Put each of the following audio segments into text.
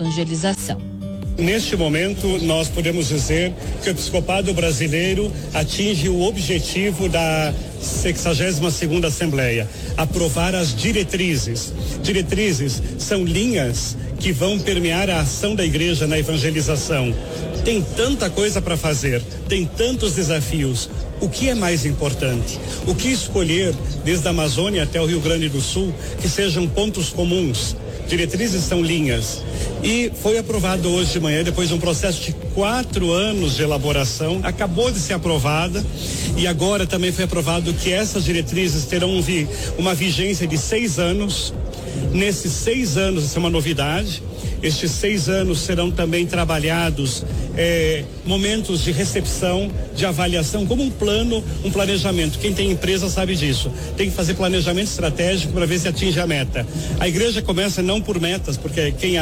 evangelização. Neste momento, nós podemos dizer que o episcopado brasileiro atinge o objetivo da 62ª Assembleia, aprovar as diretrizes. Diretrizes são linhas que vão permear a ação da igreja na evangelização. Tem tanta coisa para fazer, tem tantos desafios. O que é mais importante? O que escolher, desde a Amazônia até o Rio Grande do Sul, que sejam pontos comuns? Diretrizes são linhas. E foi aprovado hoje de manhã, depois de um processo de 4 anos de elaboração, acabou de ser aprovada, e agora também foi aprovado que essas diretrizes terão uma vigência de 6 anos. Nesses 6 anos, isso é uma novidade, estes 6 anos serão também trabalhados momentos de recepção, de avaliação, como um plano, um planejamento. Quem tem empresa sabe disso. Tem que fazer planejamento estratégico para ver se atinge a meta. A igreja começa não por metas, porque quem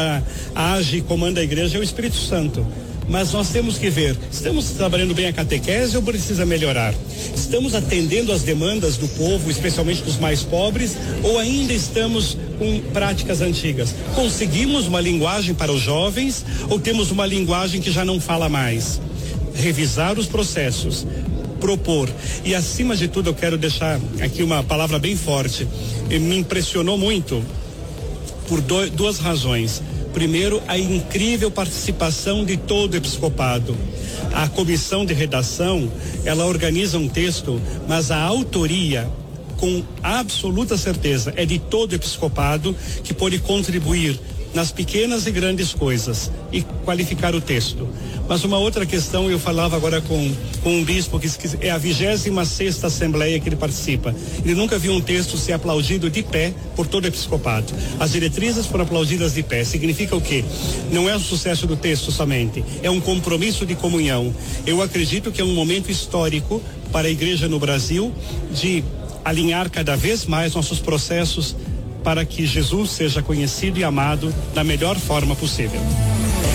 age e comanda a igreja é o Espírito Santo. Mas nós temos que ver, estamos trabalhando bem a catequese ou precisa melhorar? Estamos atendendo às demandas do povo, especialmente dos mais pobres, ou ainda estamos com práticas antigas? Conseguimos uma linguagem para os jovens ou temos uma linguagem que já não fala mais? Revisar os processos, propor. E acima de tudo eu quero deixar aqui uma palavra bem forte. Me impressionou muito por duas razões. Primeiro, a incrível participação de todo o episcopado. A comissão de redação, ela organiza um texto, mas a autoria, com absoluta certeza, é de todo o episcopado, que pode contribuir nas pequenas e grandes coisas e qualificar o texto. Mas uma outra questão, eu falava agora com um bispo que é a 26ª Assembleia que ele participa. Ele nunca viu um texto ser aplaudido de pé por todo o episcopado. As diretrizes foram aplaudidas de pé. Significa o quê? Não é o sucesso do texto somente, é um compromisso de comunhão. Eu acredito que é um momento histórico para a igreja no Brasil de alinhar cada vez mais nossos processos para que Jesus seja conhecido e amado da melhor forma possível.